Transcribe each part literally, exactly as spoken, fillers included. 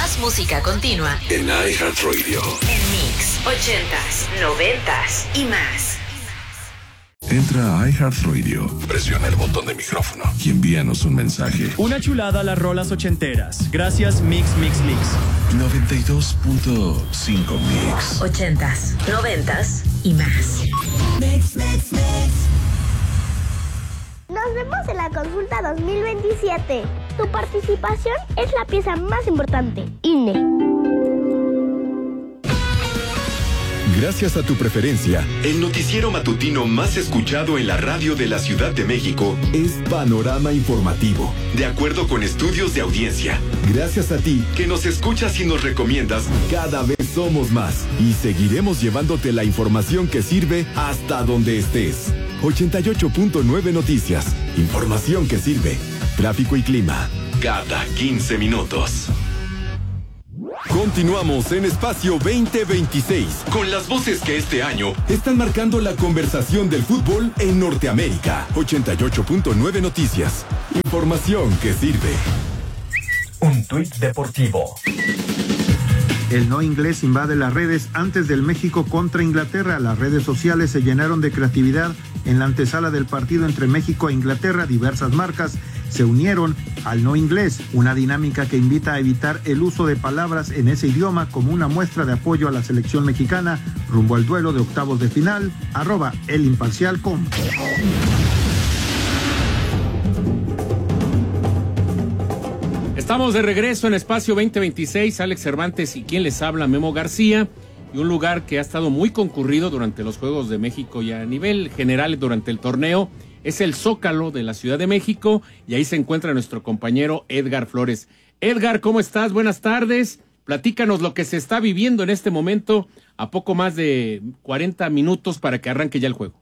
Más música continua en iHeartRadio. En Mix, ochentas, noventas y más. Entra a iHeartRadio, presiona el botón de micrófono y envíanos un mensaje. Una chulada a las rolas ochenteras. Gracias Mix Mix Mix. noventa y dos punto cinco Mix. Ochentas, noventas y más. Mix, mix, mix. Nos vemos en la consulta dos mil veintisiete. Tu participación es la pieza más importante. I N E. Gracias a tu preferencia, el noticiero matutino más escuchado en la radio de la Ciudad de México es Panorama Informativo, de acuerdo con estudios de audiencia. Gracias a ti, que nos escuchas y nos recomiendas, cada vez somos más y seguiremos llevándote la información que sirve hasta donde estés. ochenta y ocho punto nueve Noticias, información que sirve. Tráfico y clima, cada quince minutos. Continuamos en Espacio veinte veintiséis con las voces que este año están marcando la conversación del fútbol en Norteamérica. ochenta y ocho punto nueve Noticias. Información que sirve. Un tuit deportivo. El no inglés invade las redes antes del México contra Inglaterra. Las redes sociales se llenaron de creatividad en la antesala del partido entre México e Inglaterra. Diversas marcas se unieron al no inglés, una dinámica que invita a evitar el uso de palabras en ese idioma como una muestra de apoyo a la selección mexicana rumbo al duelo de octavos de final. Arroba el imparcial com. Estamos de regreso en Espacio veinte veintiséis, Alex Cervantes y quien les habla, Memo García, y un lugar que ha estado muy concurrido durante los Juegos de México y a nivel general durante el torneo es el Zócalo de la Ciudad de México, y ahí se encuentra nuestro compañero Edgar Flores. Edgar, ¿cómo estás? Buenas tardes. Platícanos lo que se está viviendo en este momento, a poco más de cuarenta minutos para que arranque ya el juego.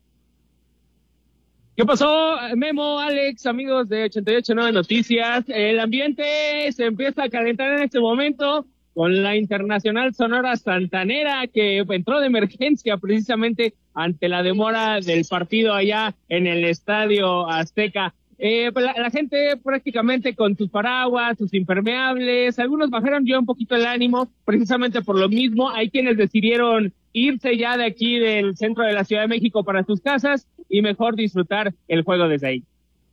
¿Qué pasó, Memo, Alex, amigos de ochenta y ocho punto nueve Noticias? El ambiente se empieza a calentar en este momento con la Internacional Sonora Santanera, que entró de emergencia precisamente ante la demora del partido allá en el Estadio Azteca. Eh, pues la, la gente prácticamente con sus paraguas, sus impermeables, algunos bajaron ya un poquito el ánimo, precisamente por lo mismo. Hay quienes decidieron irse ya de aquí del centro de la Ciudad de México para sus casas y mejor disfrutar el juego desde ahí.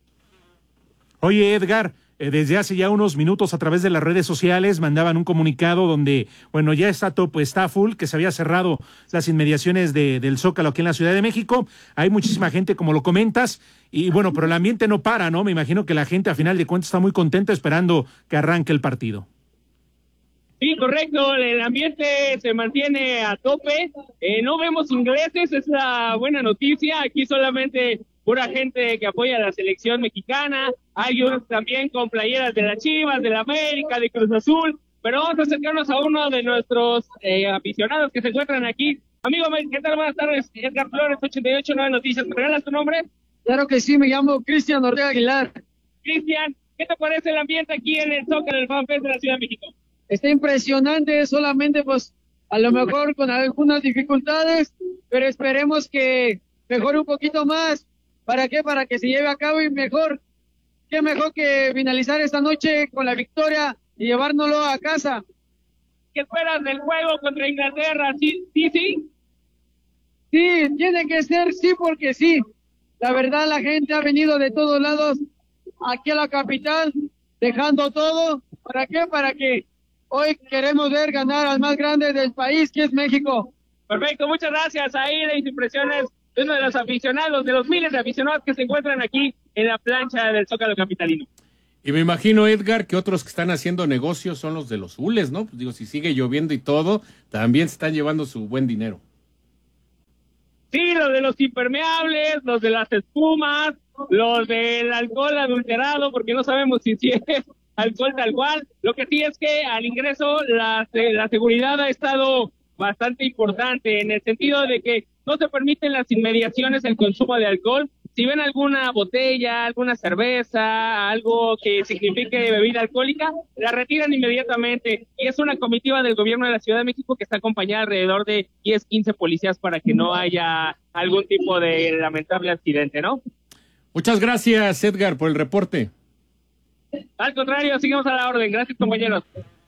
Oye, Edgar, eh, desde hace ya unos minutos a través de las redes sociales mandaban un comunicado donde, bueno, ya está topo, está full, que se había cerrado las inmediaciones de, del Zócalo aquí en la Ciudad de México. Hay muchísima gente, como lo comentas, y bueno, pero el ambiente no para, ¿no? Me imagino que la gente a final de cuentas está muy contenta esperando que arranque el partido. Sí, correcto, el ambiente se mantiene a tope, eh, no vemos ingleses, es la buena noticia, aquí solamente pura gente que apoya a la selección mexicana, hay unos también con playeras de las Chivas, de la América, de Cruz Azul, pero vamos a acercarnos a uno de nuestros eh, aficionados que se encuentran aquí. Amigo, ¿qué tal? Buenas tardes, Edgar Flores, ochenta y ocho punto nueve Noticias, ¿me regalas tu nombre? Claro que sí, me llamo Cristian Ortega Aguilar. Cristian, ¿qué te parece el ambiente aquí en el Zócalo del FanFest de la Ciudad de México? Está impresionante, solamente pues a lo mejor con algunas dificultades, pero esperemos que mejore un poquito más. ¿Para qué? Para que se lleve a cabo y mejor, qué mejor que finalizar esta noche con la victoria y llevárnoslo a casa. ¿Qué esperas del juego contra Inglaterra? ¿Sí, sí, sí? Sí, tiene que ser sí porque sí. La verdad, la gente ha venido de todos lados aquí a la capital, dejando todo. ¿Para qué? Para que hoy queremos ver ganar al más grande del país, que es México. Perfecto, muchas gracias. Ahí las impresiones de uno de los aficionados, de los miles de aficionados que se encuentran aquí en la plancha del Zócalo capitalino. Y me imagino, Edgar, que otros que están haciendo negocios son los de los hules, ¿no? Pues digo, si sigue lloviendo y todo, también se están llevando su buen dinero. Sí, los de los impermeables, los de las espumas, los del alcohol adulterado, porque no sabemos si, si es alcohol tal cual. Lo que sí es que al ingreso la, la seguridad ha estado bastante importante, en el sentido de que no se permiten las inmediaciones el consumo de alcohol. Si ven alguna botella, alguna cerveza, algo que signifique bebida alcohólica, la retiran inmediatamente. Y es una comitiva del gobierno de la Ciudad de México que está acompañada alrededor de diez, quince policías para que no haya algún tipo de lamentable accidente, ¿no? Muchas gracias, Edgar, por el reporte. Al contrario, seguimos a la orden. Gracias, compañeros.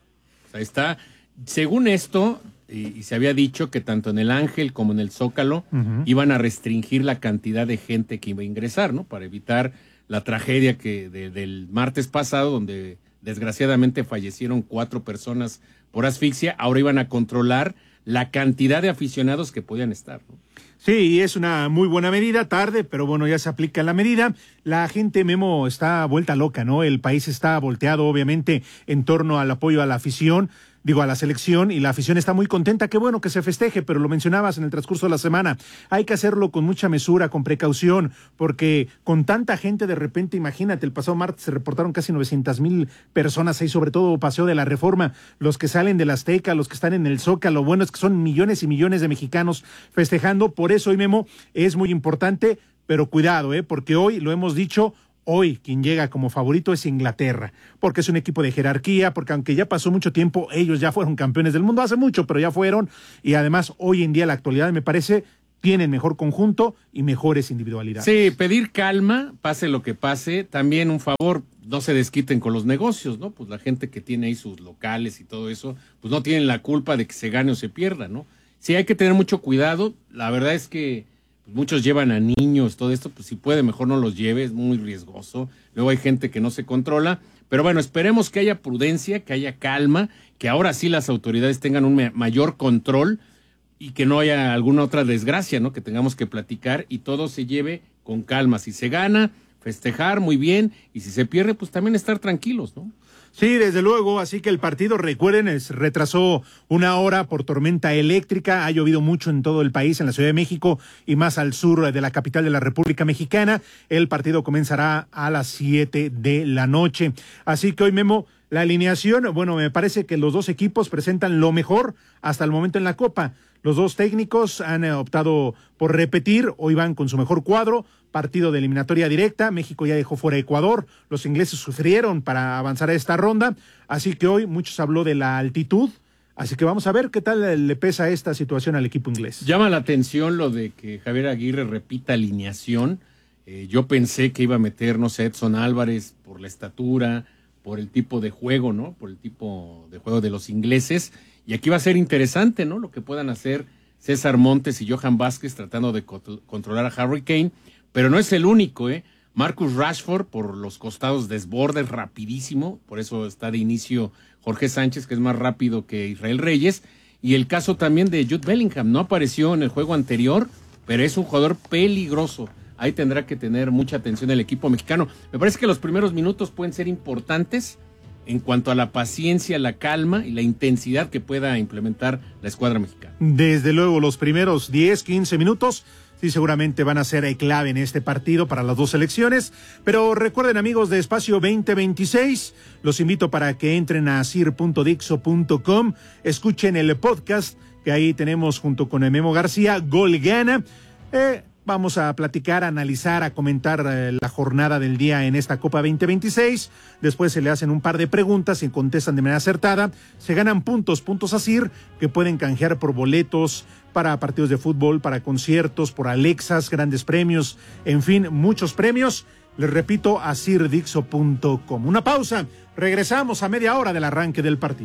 Ahí está. Según esto, y, y se había dicho que tanto en el Ángel como en el Zócalo uh-huh. iban a restringir la cantidad de gente que iba a ingresar, ¿no? Para evitar la tragedia que de, del martes pasado, donde desgraciadamente fallecieron cuatro personas por asfixia. Ahora iban a controlar la cantidad de aficionados que podían estar, ¿no? Sí, es una muy buena medida, tarde, pero bueno, ya se aplica la medida. La gente, Memo, está vuelta loca, ¿no? El país está volteado, obviamente, en torno al apoyo a la afición, digo, a la selección, y la afición está muy contenta. Qué bueno que se festeje, pero lo mencionabas en el transcurso de la semana. Hay que hacerlo con mucha mesura, con precaución, porque con tanta gente, de repente, imagínate, el pasado martes se reportaron casi novecientas mil personas ahí, sobre todo Paseo de la Reforma, los que salen del Azteca, los que están en el Zócalo. Lo bueno es que son millones y millones de mexicanos festejando. Por eso hoy, Memo, es muy importante, pero cuidado, ¿eh? Porque hoy, lo hemos dicho, hoy quien llega como favorito es Inglaterra, porque es un equipo de jerarquía, porque aunque ya pasó mucho tiempo, ellos ya fueron campeones del mundo hace mucho, pero ya fueron, y además hoy en día la actualidad me parece tienen mejor conjunto y mejores individualidades. Sí, pedir calma, pase lo que pase, también un favor, no se desquiten con los negocios, ¿no? Pues la gente que tiene ahí sus locales y todo eso, pues no tienen la culpa de que se gane o se pierda, ¿no? Sí, hay que tener mucho cuidado, la verdad es que muchos llevan a niños, todo esto, pues si puede, mejor no los lleve, es muy riesgoso. Luego hay gente que no se controla, pero bueno, esperemos que haya prudencia, que haya calma, que ahora sí las autoridades tengan un mayor control y que no haya alguna otra desgracia, ¿no? Que tengamos que platicar y todo se lleve con calma. Si se gana, festejar muy bien, y si se pierde, pues también estar tranquilos, ¿no? Sí, desde luego, así que el partido, recuerden, es, retrasó una hora por tormenta eléctrica, ha llovido mucho en todo el país, en la Ciudad de México y más al sur de la capital de la República Mexicana. El partido comenzará a las siete de la noche. Así que hoy, Memo, la alineación, bueno, me parece que los dos equipos presentan lo mejor hasta el momento en la Copa. Los dos técnicos han eh, optado por repetir, hoy van con su mejor cuadro, partido de eliminatoria directa, México ya dejó fuera a Ecuador, los ingleses sufrieron para avanzar a esta ronda, así que hoy muchos habló de la altitud, así que vamos a ver qué tal le pesa esta situación al equipo inglés. Llama la atención lo de que Javier Aguirre repita alineación, eh, yo pensé que iba a meter, no sé, Edson Álvarez por la estatura, por el tipo de juego, ¿no? Por el tipo de juego de los ingleses. Y aquí va a ser interesante, ¿no? Lo que puedan hacer César Montes y Johan Vázquez tratando de co- controlar a Harry Kane. Pero no es el único, ¿eh? Marcus Rashford por los costados desborda, es rapidísimo. Por eso está de inicio Jorge Sánchez, que es más rápido que Israel Reyes. Y el caso también de Jude Bellingham. No apareció en el juego anterior, pero es un jugador peligroso. Ahí tendrá que tener mucha atención el equipo mexicano. Me parece que los primeros minutos pueden ser importantes en cuanto a la paciencia, la calma y la intensidad que pueda implementar la escuadra mexicana. Desde luego, los primeros diez, quince minutos sí seguramente van a ser clave en este partido para las dos selecciones, pero recuerden, amigos de Espacio veinte veintiséis, los invito para que entren a sir punto dixo punto com, escuchen el podcast que ahí tenemos junto con Memo García, Gol Gana. Eh, Vamos a platicar, a analizar, a comentar eh, la jornada del día en esta Copa veinte veintiséis. Después se le hacen un par de preguntas y contestan de manera acertada. Se ganan puntos, puntos ASIR, que pueden canjear por boletos para partidos de fútbol, para conciertos, por Alexas, grandes premios, en fin, muchos premios. Les repito, a sir dixo punto com. Una pausa, regresamos a media hora del arranque del partido.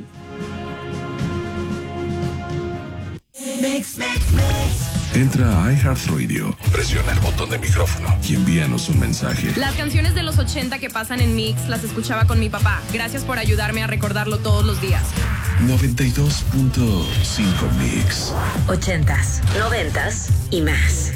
Mix, mix, mix. Entra a iHeartRadio, presiona el botón de micrófono y envíanos un mensaje. Las canciones de los ochenta que pasan en Mix las escuchaba con mi papá. Gracias por ayudarme a recordarlo todos los días. noventa y dos punto cinco Mix. Ochentas, noventas y más.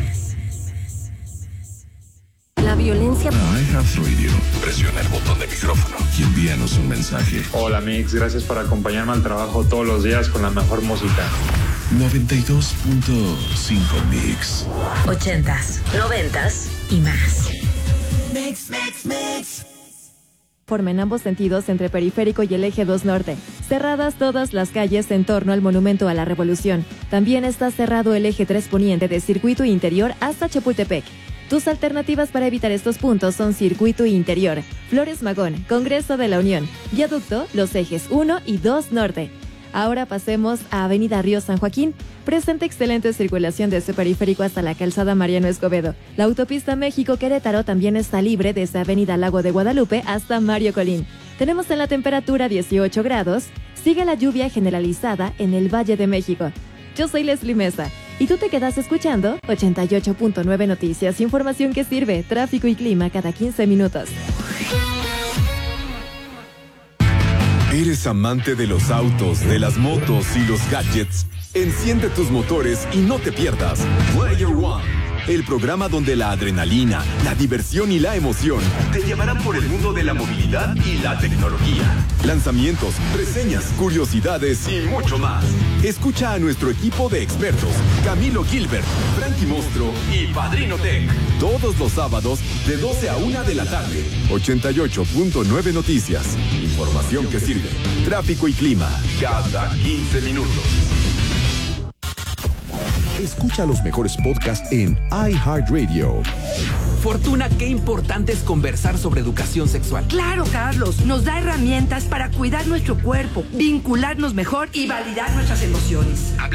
La violencia. A iHeartRadio, presiona el botón de micrófono y envíanos un mensaje. Hola Mix, gracias por acompañarme al trabajo todos los días con la mejor música. noventa y dos punto cinco Mix. Ochentas, noventas y más. Mix, mix, mix. Forma en ambos sentidos entre Periférico y el Eje dos Norte. Cerradas todas las calles en torno al Monumento a la Revolución. También está cerrado el Eje tres Poniente de Circuito Interior hasta Chapultepec. Tus alternativas para evitar estos puntos son Circuito Interior, Flores Magón, Congreso de la Unión, Viaducto, los ejes uno y dos Norte. Ahora pasemos a Avenida Río San Joaquín. Presenta excelente circulación desde Periférico hasta la calzada Mariano Escobedo. La autopista México-Querétaro también está libre desde Avenida Lago de Guadalupe hasta Mario Colín. Tenemos en la temperatura dieciocho grados. Sigue la lluvia generalizada en el Valle de México. Yo soy Leslie Mesa y tú te quedas escuchando ochenta y ocho punto nueve Noticias, información que sirve, tráfico y clima cada quince minutos. ¿Eres amante de los autos, de las motos y los gadgets? Enciende tus motores y no te pierdas Player One, el programa donde la adrenalina, la diversión y la emoción te llevarán por el mundo de la movilidad y la tecnología. Lanzamientos, reseñas, curiosidades y mucho más. Escucha a nuestro equipo de expertos, Camilo Gilbert, Frankie Mostro y Padrino Tech, todos los sábados de doce a una de la tarde. ochenta y ocho punto nueve Noticias. Información que sirve. Tráfico y clima cada quince minutos. Escucha los mejores podcasts en iHeartRadio. Fortuna, qué importante es conversar sobre educación sexual. Claro, Carlos, nos da herramientas para cuidar nuestro cuerpo, vincularnos mejor y validar nuestras emociones. Hablar